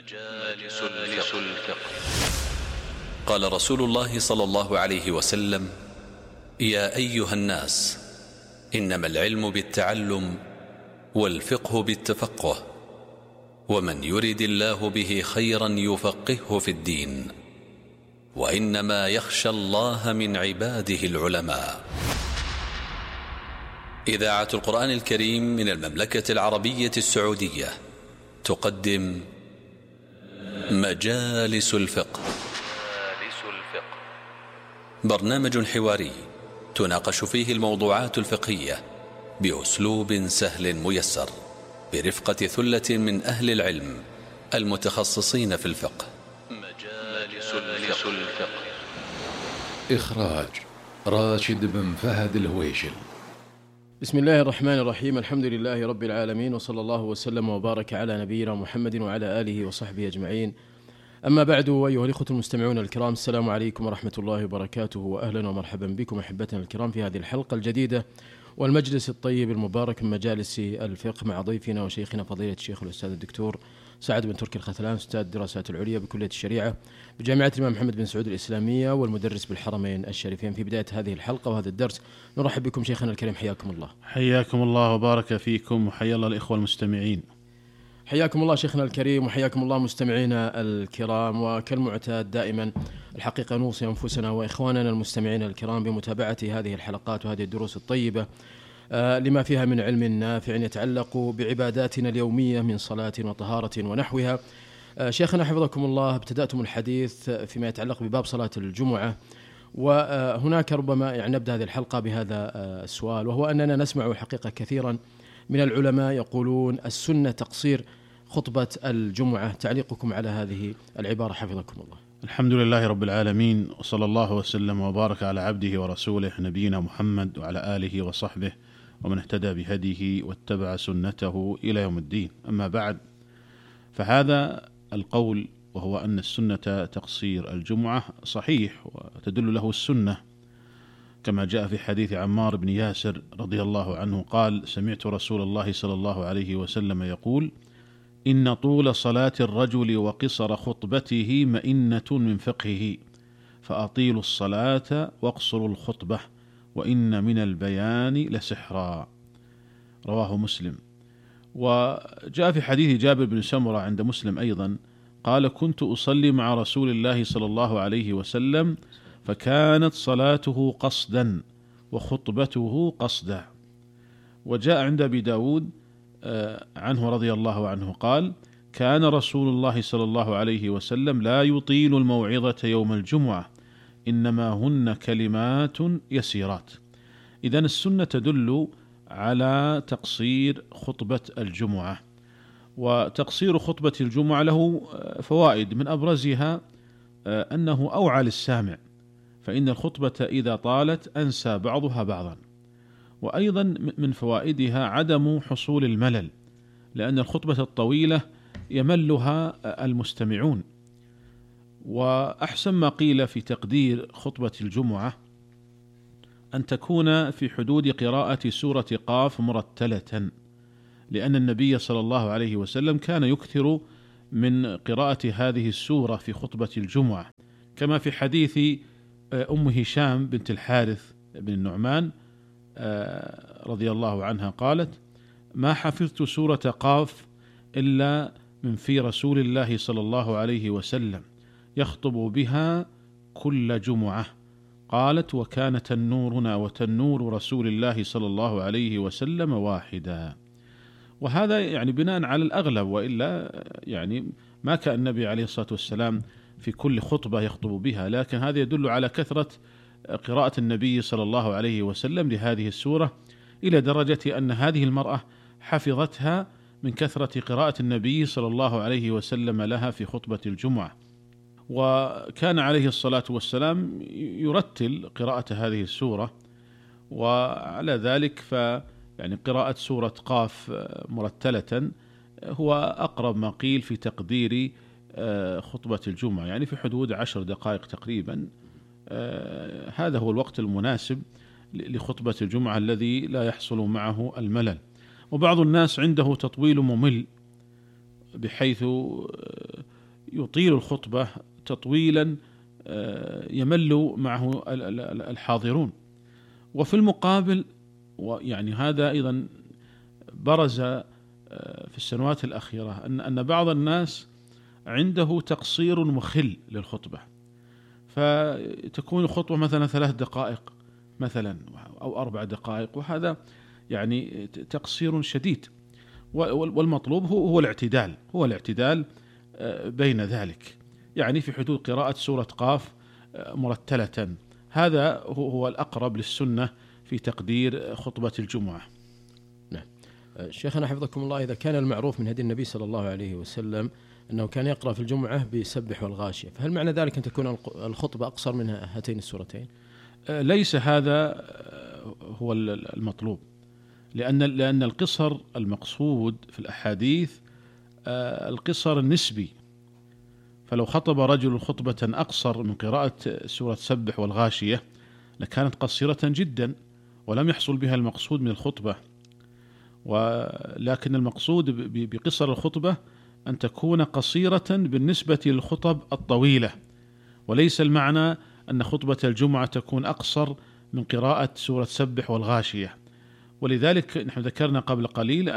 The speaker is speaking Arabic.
مجالس الفقه. قال رسول الله صلى الله عليه وسلم: يا أيها الناس، إنما العلم بالتعلم والفقه بالتفقه، ومن يرد الله به خيرا يفقهه في الدين، وإنما يخشى الله من عباده العلماء. إذاعة القرآن الكريم من المملكة العربية السعودية تقدم مجالس الفقه. برنامج حواري تناقش فيه الموضوعات الفقهية بأسلوب سهل ميسر، برفقة ثلة من أهل العلم المتخصصين في الفقه. مجالس الفقه. إخراج راشد بن فهد الهويشل. بسم الله الرحمن الرحيم. الحمد لله رب العالمين، وصلى الله وسلم وبارك على نبينا محمد وعلى آله وصحبه أجمعين. أما بعد، أيها الإخوة المستمعون الكرام، السلام عليكم ورحمة الله وبركاته، وأهلا ومرحبا بكم أحبتنا الكرام في هذه الحلقة الجديدة والمجلس الطيب المبارك من مجالس الفقه، مع ضيفنا وشيخنا فضيلة الشيخ الأستاذ الدكتور سعد بن تركي الختلان، أستاذ الدراسات العليا بكلية الشريعة بجامعة الإمام محمد بن سعود الإسلامية والمدرس بالحرمين الشريفين. في بداية هذه الحلقة وهذا الدرس نرحب بكم شيخنا الكريم، حياكم الله. حياكم الله وبارك فيكم، وحيا الله الإخوة المستمعين. حياكم الله شيخنا الكريم، وحياكم الله مستمعينا الكرام. وكالمعتاد دائما الحقيقة نوصي أنفسنا وإخواننا المستمعين الكرام بمتابعة هذه الحلقات وهذه الدروس الطيبة لما فيها من علم نافع يتعلق بعباداتنا اليومية من صلاة وطهارة ونحوها. شيخنا حفظكم الله، ابتدأتم الحديث فيما يتعلق بباب صلاة الجمعة، وهناك ربما نبدأ هذه الحلقة بهذا السؤال، وهو أننا نسمع حقيقة كثيرا من العلماء يقولون السنة تقصير خطبة الجمعة. تعليقكم على هذه العبارة حفظكم الله؟ الحمد لله رب العالمين، وصلى الله وسلم وبارك على عبده ورسوله نبينا محمد وعلى آله وصحبه ومن اهتدى بهديه واتبع سنته إلى يوم الدين. أما بعد، فهذا القول وهو أن السنة تقصير الجمعة صحيح، وتدل له السنة كما جاء في حديث عمار بن ياسر رضي الله عنه قال: سمعت رسول الله صلى الله عليه وسلم يقول: إن طول صلاة الرجل وقصر خطبته مئنة من فقهه، فأطيلوا الصلاة واقصروا الخطبة، وإن من البيان لسحرا. رواه مسلم. وجاء في حديث جابر بن سمرة عند مسلم أيضا قال: كنت أصلي مع رسول الله صلى الله عليه وسلم، فكانت صلاته قصدا وخطبته قصدا. وجاء عند أبي داود عنه رضي الله عنه قال: كان رسول الله صلى الله عليه وسلم لا يطيل الموعظة يوم الجمعة، إنما هن كلمات يسيرات. إذن السنة تدل على تقصير خطبة الجمعة. وتقصير خطبة الجمعة له فوائد، من أبرزها أنه أوعى للسامع، فإن الخطبة إذا طالت أنسى بعضها بعضا. وأيضا من فوائدها عدم حصول الملل، لأن الخطبة الطويلة يملها المستمعون. وأحسن ما قيل في تقدير خطبة الجمعة أن تكون في حدود قراءة سورة قاف مرتلة، لأن النبي صلى الله عليه وسلم كان يكثر من قراءة هذه السورة في خطبة الجمعة، كما في حديث أم هشام بنت الحارث بن النعمان رضي الله عنها قالت: ما حفظت سورة قاف إلا من في رسول الله صلى الله عليه وسلم يخطب بها كل جمعة. قالت: وكان تنورنا وتنور رسول الله صلى الله عليه وسلم واحدا. وهذا بناء على الأغلب، وإلا ما كان النبي عليه الصلاة والسلام في كل خطبة يخطب بها، لكن هذا يدل على كثرة قراءة النبي صلى الله عليه وسلم لهذه السورة، إلى درجة أن هذه المرأة حفظتها من كثرة قراءة النبي صلى الله عليه وسلم لها في خطبة الجمعة. وكان عليه الصلاة والسلام يرتل قراءة هذه السورة، وعلى ذلك قراءة سورة قاف مرتلة هو أقرب ما قيل في تقدير خطبة الجمعة، في حدود 10 دقائق تقريبا. هذا هو الوقت المناسب لخطبة الجمعة الذي لا يحصل معه الملل. وبعض الناس عنده تطويل ممل، بحيث يطيل الخطبة تطويلا يمل معه الحاضرون. وفي المقابل، ويعني هذا أيضا برز في السنوات الأخيرة، أن بعض الناس عنده تقصير مخل للخطبة، فتكون الخطبة مثلا 3 دقائق مثلا أو 4 دقائق، وهذا يعني تقصير شديد. والمطلوب هو الاعتدال بين ذلك، يعني في حدود قراءة سورة قاف مرتلة. هذا هو الأقرب للسنة في تقدير خطبة الجمعة. نعم. شيخنا حفظكم الله، إذا كان المعروف من هدي النبي صلى الله عليه وسلم أنه كان يقرأ في الجمعة بسبح والغاشية، فهل معنى ذلك أن تكون الخطبة أقصر من هاتين السورتين؟ ليس هذا هو المطلوب، لأن القصر المقصود في الأحاديث القصر النسبي. فلو خطب رجل خطبة أقصر من قراءة سورة سبح والغاشية لكانت قصيرة جدا ولم يحصل بها المقصود من الخطبة. ولكن المقصود بقصر الخطبة أن تكون قصيرة بالنسبة للخطب الطويلة، وليس المعنى أن خطبة الجمعة تكون أقصر من قراءة سورة سبح والغاشية. ولذلك نحن ذكرنا قبل قليل